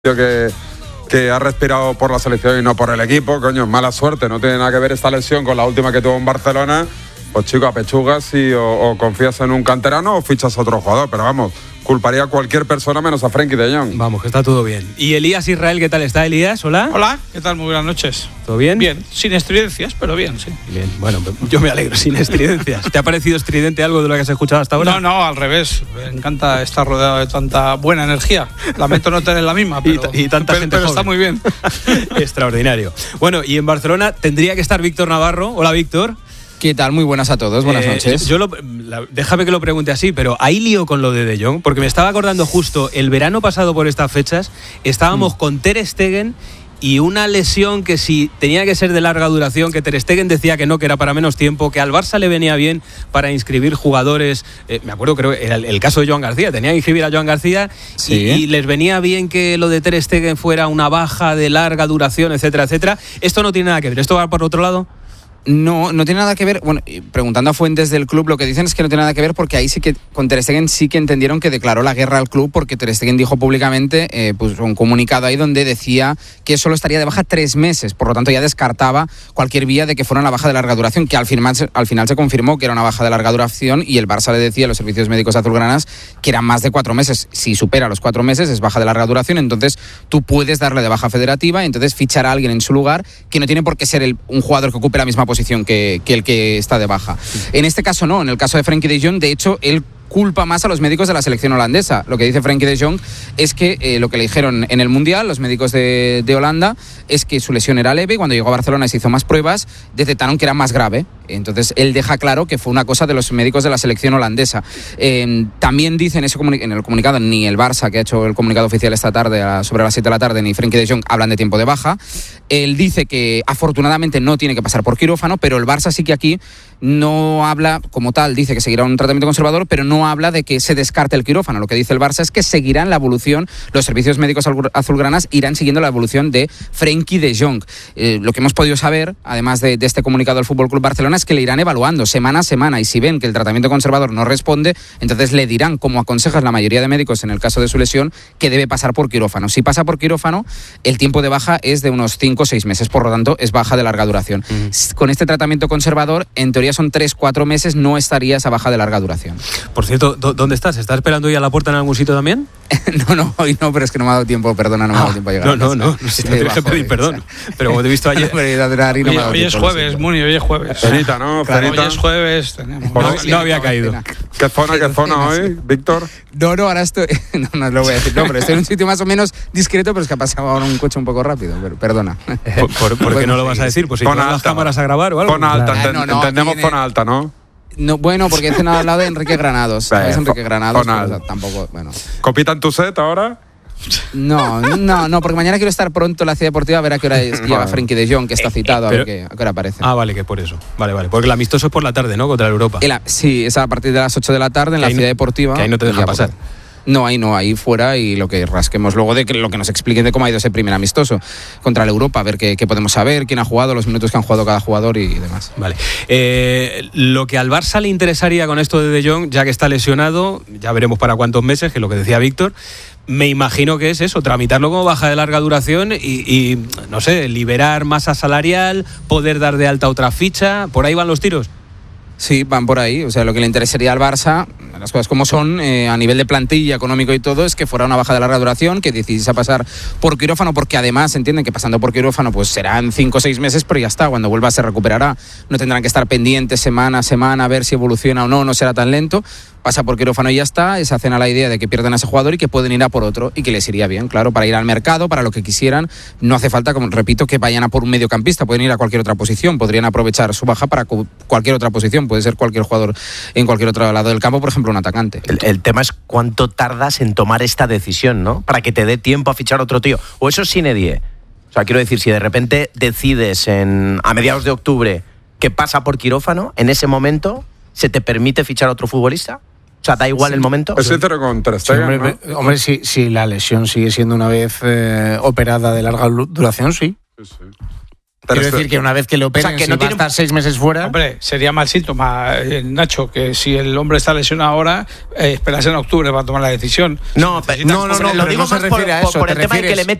que ha respirado por la selección y no por el equipo, coño, mala suerte, no tiene nada que ver esta lesión con la última que tuvo en Barcelona. Pues chico, apechugas y o confías en un canterano o fichas a otro jugador, pero vamos, culparía a cualquier persona menos a Frenkie de Jong. Vamos, que está todo bien. ¿Y Elías Israel, qué tal está, Elías? Hola. Hola, ¿qué tal? Muy buenas noches. ¿Todo bien? Bien, sin estridencias, pero bien, sí. Bien, bueno, yo me alegro, sin estridencias. ¿Te ha parecido estridente algo de lo que has escuchado hasta ahora? No, al revés. Me encanta estar rodeado de tanta buena energía. Lamento no tener la misma, pero, y tanta gente pero joven. Está muy bien. Extraordinario. Bueno, y en Barcelona tendría que estar Víctor Navarro. Hola, Víctor. ¿Qué tal? Muy buenas a todos, buenas noches. Déjame que lo pregunte así, pero ¿hay lío con lo de Jong? Porque me estaba acordando justo, el verano pasado por estas fechas, estábamos con Ter Stegen y una lesión que si tenía que ser de larga duración, que Ter Stegen decía que no, que era para menos tiempo, que al Barça le venía bien para inscribir jugadores, me acuerdo, creo que era el caso de Joan García, tenía que inscribir a Joan García, sí. y les venía bien que lo de Ter Stegen fuera una baja de larga duración, etcétera, etcétera. Esto no tiene nada que ver, ¿esto va por otro lado? No tiene nada que ver. Bueno, preguntando a fuentes del club, lo que dicen es que no tiene nada que ver porque ahí sí que con Ter Stegen sí que entendieron que declaró la guerra al club, porque Ter Stegen dijo públicamente, pues un comunicado ahí donde decía que solo estaría de baja 3 meses, por lo tanto ya descartaba cualquier vía de que fuera una baja de larga duración, que al final se confirmó que era una baja de larga duración y el Barça le decía a los servicios médicos azulgranas que eran más de 4 meses. Si supera los 4 meses es baja de larga duración, entonces tú puedes darle de baja federativa y entonces fichar a alguien en su lugar que no tiene por qué ser un jugador que ocupe la misma posición que el que está de baja. En este caso no, en el caso de Frenkie de Jong, de hecho, él culpa más a los médicos de la selección holandesa. Lo que dice Frenkie de Jong es que lo que le dijeron en el Mundial, los médicos de Holanda, es que su lesión era leve y cuando llegó a Barcelona y se hizo más pruebas, detectaron que era más grave. Entonces, él deja claro que fue una cosa de los médicos de la selección holandesa. También dice en el comunicado, ni el Barça, que ha hecho el comunicado oficial esta tarde, sobre las 7 de la tarde, ni Frenkie de Jong hablan de tiempo de baja. Él dice que afortunadamente no tiene que pasar por quirófano, pero el Barça sí que aquí no habla como tal, dice que seguirá un tratamiento conservador, pero no habla de que se descarte el quirófano. Lo que dice el Barça es que seguirán la evolución, los servicios médicos azulgranas irán siguiendo la evolución de Frenkie de Jong. Lo que hemos podido saber, además de este comunicado del FC Barcelona, es que le irán evaluando semana a semana y si ven que el tratamiento conservador no responde, entonces le dirán, como aconsejan la mayoría de médicos en el caso de su lesión, que debe pasar por quirófano. Si pasa por quirófano, el tiempo de baja es de unos 5 o 6 meses, por lo tanto es baja de larga duración. Con este tratamiento conservador, en teoría son 3-4 meses, no estaría esa baja de larga duración. Por cierto, ¿dónde estás? ¿Estás esperando hoy a la puerta en algún sitio también? No, hoy no, pero es que no me ha dado tiempo, perdona, no me ha dado tiempo a llegar. No, si no tienes que pedir perdón. Pero como te he visto ayer... Hoy es jueves, Muni, hoy es jueves. Cenita, ¿no? Claro, hoy es jueves. No había caído. ¿Qué zona hoy, Víctor? No, ahora estoy... No lo voy a decir. No, pero estoy en un sitio más o menos discreto, pero es que ha pasado ahora un coche un poco rápido. Pero, perdona. ¿Por qué no lo vas a decir? Pues si pones las cámaras a grabar o algo. Zona alta, entendemos zona alta, ¿no? No, bueno, porque he cenado al lado de Enrique Granados. ¿Sabes? Enrique Granados, pero tampoco, bueno. ¿Copita en tu set ahora? No, porque mañana quiero estar pronto en la Ciudad Deportiva a ver a qué hora llega Frenkie de Jong, que está citado, a ver a qué hora aparece. Ah, vale, que por eso. Vale, porque el amistoso es por la tarde, ¿no? Contra la Europa. Sí, es a partir de las 8 de la tarde en la Ciudad Deportiva. Que ahí no te dejan pasar. No, ahí fuera, y lo que rasquemos luego de lo que nos expliquen de cómo ha ido ese primer amistoso contra la Europa, a ver qué podemos saber, quién ha jugado, los minutos que han jugado cada jugador y demás. Vale. Lo que al Barça le interesaría con esto de Jong, ya que está lesionado, ya veremos para cuántos meses, que es lo que decía Víctor, me imagino que es eso, tramitarlo como baja de larga duración y no sé, liberar masa salarial, poder dar de alta otra ficha, ¿por ahí van los tiros? Sí, van por ahí. O sea, lo que le interesaría al Barça, las cosas como son, a nivel de plantilla, económico y todo, es que fuera una baja de larga duración, que decidiese pasar por quirófano, porque además entienden que pasando por quirófano pues serán 5 o 6 meses, pero ya está, cuando vuelva se recuperará. No tendrán que estar pendientes semana a semana a ver si evoluciona o no será tan lento. Pasa por quirófano y ya está, se hacen a la idea de que pierden a ese jugador y que pueden ir a por otro y que les iría bien, claro, para ir al mercado, para lo que quisieran. No hace falta, como repito, que vayan a por un mediocampista, pueden ir a cualquier otra posición, podrían aprovechar su baja para cualquier otra posición, puede ser cualquier jugador en cualquier otro lado del campo, por ejemplo un atacante. El tema es cuánto tardas en tomar esta decisión, ¿no? Para que te dé tiempo a fichar otro tío, o eso sine die. O sea, quiero decir, si de repente decides a mediados de octubre que pasa por quirófano, en ese momento ¿se te permite fichar a otro futbolista? O sea, da igual el momento. Es sincero con Ter Stegen, ¿no? Hombre, si la lesión sigue siendo una vez operada de larga duración, sí. Quiero decir que una vez que le operen, que si no va a estar 6 meses fuera. Hombre, sería mal síntoma, Nacho, que si el hombre está lesionado ahora, esperas en octubre para tomar la decisión. No, No, lo digo no se más por refiere a eso, el te tema de que refieres- le